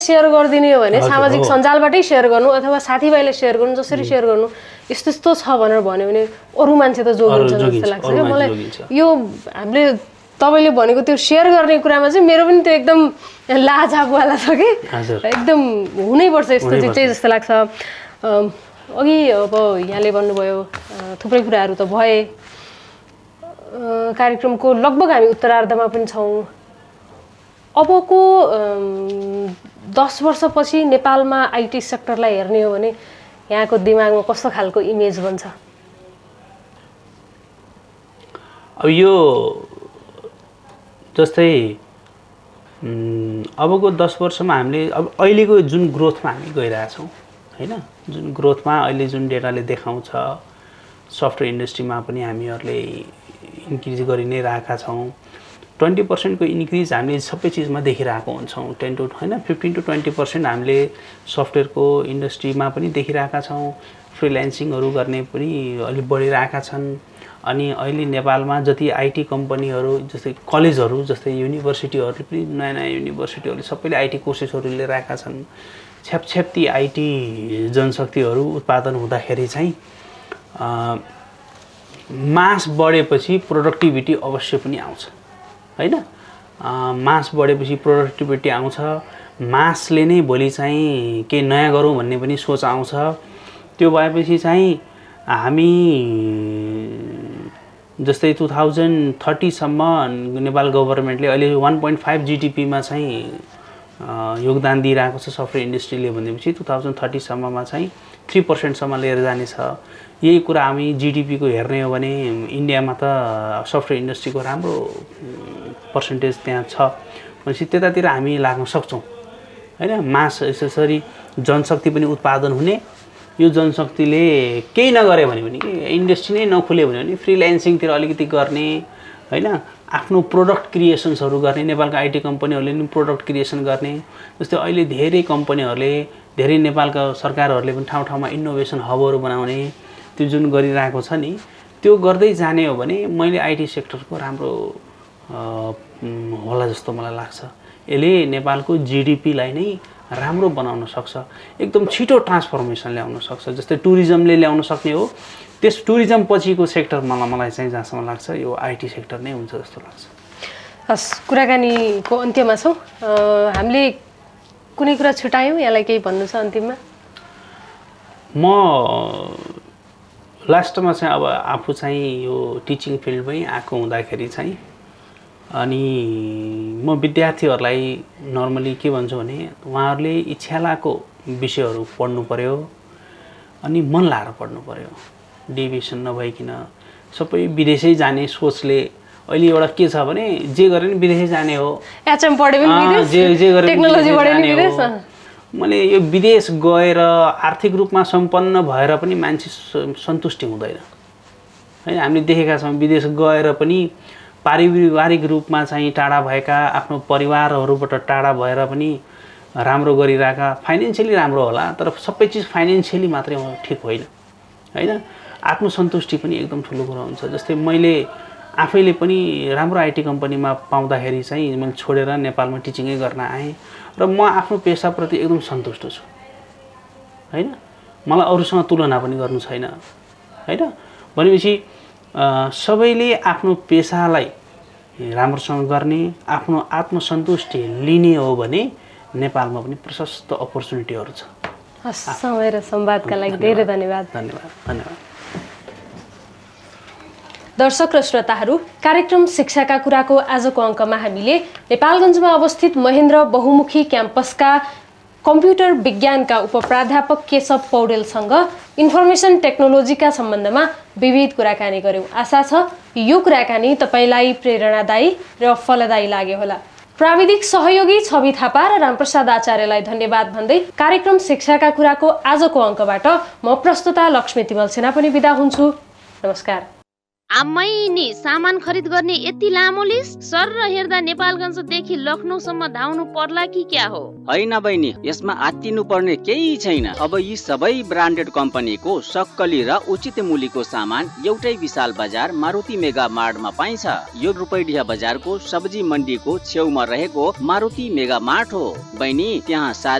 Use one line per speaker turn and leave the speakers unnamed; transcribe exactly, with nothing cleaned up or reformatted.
Share गरिदिने हो भने सामाजिक सञ्जालबाटै शेयर गर्नु अथवा साथीभाइले शेयर गर्नु, जसरी शेयर गर्नु यस्तो यस्तो छ भनेर भन्यो भने अरू मान्छे त जोगिन्छ जस्तो लाग्छ क्या मलाई। यो हामीले तपाईँले भनेको त्यो सेयर गर्ने कुरामा चाहिँ मेरो पनि त्यो एकदम लाजवाला छ कि एकदम हुनैपर्छ यस्तो चाहिँ जस्तो लाग्छ। अघि अब यहाँले भन्नुभयो थुप्रै कुराहरू त भए, कार्यक्रमको लगभग हामी उत्तरार्धमा पनि छौँ। अबको दस वर्षपछि नेपालमा आइटी सेक्टरलाई हेर्ने हो भने यहाँको दिमागमा कस्तो खालको इमेज बन्छ?
अब यो जस्तै अबको दस वर्षमा हामीले अब अहिलेको जुन ग्रोथमा हामी गइरहेछौँ हैन, जुन ग्रोथमा अहिले जुन डेटाले देखाउँछ सफ्टवेयर इन्डस्ट्रीमा पनि हामीहरूले इन्क्रिज गरि नै रहेका छौँ। ट्वेन्टी पर्सेन्टको इन्क्रिज हामीले सबै चिजमा देखिरहेको हुन्छौँ। टेन टु होइन फिफ्टिन टु ट्वेन्टी पर्सेन्ट हामीले सफ्टवेयरको इन्डस्ट्रीमा पनि देखिरहेका छौँ। फ्रिल्यान्सिङहरू गर्ने पनि अलिक बढिरहेका छन्। अनि अहिले नेपालमा जति आइटी कम्पनीहरू जस्तै कलेजहरू जस्तै युनिभर्सिटीहरूले पनि नयाँ नयाँ युनिभर्सिटीहरूले सबैले आइटी कोर्सेसहरू लिएर आएका छन्। छ्यापछ्याप्ती आइटी जनशक्तिहरू उत्पादन हुँदाखेरि चाहिँ मास बढेपछि प्रोडक्टिभिटी अवश्य पनि आउँछ हैन। मास बढेपछि प्रोडक्टिभिटी आउँछ। मासले नै भोलि चाहिँ केही नयाँ गरौँ भन्ने पनि सोच आउँछ। त्यो भएपछि चाहिँ हामी जस्तै टु थाउजन्ड थर्टीसम्म नेपाल गभर्मेन्टले अहिले वान पोइन्ट फाइभ जिडिपीमा चाहिँ योगदान दिइरहेको छ सफ्टवेयर इन्डस्ट्रीले भनेपछि टु थाउजन्ड थर्टीसम्ममा चाहिँ थ्री पर्सेन्टसम्म लिएर जानेछ। यही कुरा हामी जिडिपीको हेर्ने हो भने इन्डियामा त सफ्टवेयर इन्डस्ट्रीको राम्रो पर्सेन्टेज त्यहाँ छ भनेपछि त्यतातिर हामी लाग्न सक्छौँ हैन। मास यसरी जनशक्ति पनि उत्पादन हुने, यो जनशक्तिले केही नगरे भने पनि इन्डस्ट्री नै नखुल्यो भने पनि फ्रिल्यान्सिङतिर अलिकति गर्ने हैन, आफ्नो प्रोडक्ट क्रिएसन्सहरू गर्ने। नेपालका आइटी कम्पनीहरूले पनि प्रोडक्ट क्रिएसन गर्ने। जस्तै अहिले धेरै कम्पनीहरूले धेरै नेपालका सरकारहरूले पनि ठाउँ ठाउँमा इनोभेसन हबहरू बनाउने त्यो जुन गरिरहेको छ नि, त्यो गर्दै जाने हो भने मैले आइटी सेक्टरको राम्रो होला जस्तो मलाई लाग्छ। यसले नेपालको जिडिपीलाई नै राम्रो बनाउन सक्छ, एकदम छिटो ट्रान्सफर्मेसन ल्याउन सक्छ। जस्तै टुरिज्मले ल्याउन सक्ने हो, त्यस टुरिज्म पछिको सेक्टर मलाई मलाई चाहिँ जहाँसम्म लाग्छ यो आइटी सेक्टर नै हुन्छ जस्तो लाग्छ।
हस्, कुराकानीको अन्त्यमा छौँ। हामीले कुनै कुरा छुटायौँ, यहाँलाई केही भन्नु छ अन्तिममा?
म लास्टमा चाहिँ अब आफू चाहिँ यो टिचिङ फिल्डमै आएको हुँदाखेरि चाहिँ अनि म विद्यार्थीहरूलाई नर्मली के भन्छु भने उहाँहरूले इच्छा लागेको विषयहरू पढ्नु पर्यो अनि मन लाएर पढ्नु पर्यो। डेभिएसन नभइकन सबै विदेशै जाने सोचले अहिले एउटा के छ भने जे गरे नि विदेशै जाने हो,
एचएम पढे पनि विदेश,
जे जे गरे
टेक्नोलोजी पढे पनि विदेश।
मैले यो विदेश गएर आर्थिक रूपमा सम्पन्न भएर पनि मान्छे सन्तुष्टि हुँदैन हैन। हामीले देखेका छौँ विदेश गएर पनि पारिवारिक रूपमा चाहिँ टाढा भएका, आफ्नो परिवारहरूबाट टाढा भएर पनि राम्रो गरिरहेका, फाइनेन्सियली राम्रो होला तर सबै चिज फाइनेन्सियली मात्रै ठिक होइन हैन। आत्मसन्तुष्टि पनि एकदम ठुलो कुरा हुन्छ। जस्तै मैले आफैले पनि राम्रो आइटी कम्पनीमा पाउँदाखेरि चाहिँ मैले छोडेर नेपालमा टिचिङै गर्न आएँ र म आफ्नो पेसाप्रति एकदम सन्तुष्ट छु हैन। मलाई अरूसँग तुलना पनि गर्नु छैन हैन। भनेपछि सबैले आफ्नो पेसालाई राम्रोसँग गर्ने, आफ्नो आत्मसन्तुष्टि लिने हो भने नेपालमा पनि प्रशस्त अपर्च्युनिटीहरू छ।
हस्, समय र संवादका लागि धेरै धन्यवाद।
धन्यवाद धन्यवाद।
दर्शक र श्रोताहरू, कार्यक्रम शिक्षाका कुराको आजको अङ्कमा हामीले नेपालगञ्जमा अवस्थित महेन्द्र बहुमुखी क्याम्पसका कम्प्युटर विज्ञानका उपप्राध्यापक केशव पौडेलसँग इन्फर्मेसन टेक्नोलोजीका सम्बन्धमा विविध कुराकानी गऱ्यौँ। आशा छ यो कुराकानी तपाईँलाई प्रेरणादायी र फलदायी लाग्यो होला। प्राविधिक सहयोगी छवि थापा र रामप्रसाद आचार्यलाई धन्यवाद भन्दै कार्यक्रम शिक्षाका कुराको आजको अङ्कबाट म प्रस्तुता लक्ष्मी तिमल सेना पनि बिदा हुन्छु। नमस्कार।
आमै नि सामान खरिद गर्ने यति लामो लिस्ट? सर र हेर्दा नेपालगञ्जदेखि लखनऊसम्म धाउनु पर्ला कि क्या हो?
होइन बहिनी, यसमा आत्तिनु पर्ने केही छैन। अब यी सबै ब्रान्डेड कम्पनीको सक्कली र उचित मूल्यको सामान एउटै विशाल बजार मारुति मेगा मार्टमा पाइन्छ। यो रूपैडिया बजारको सब्जी मण्डीको छेउमा रहेको मारुति मेगा मार्ट हो। बहिनी, त्यहाँ